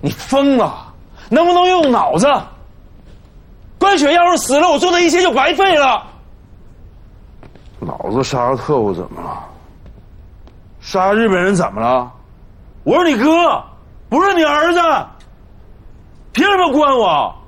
你疯了？能不能用脑子？关雪要是死了，我做的一切就白费了。 老子杀了特务怎么了？杀日本人怎么了？我是你哥，不是你儿子，凭什么关我？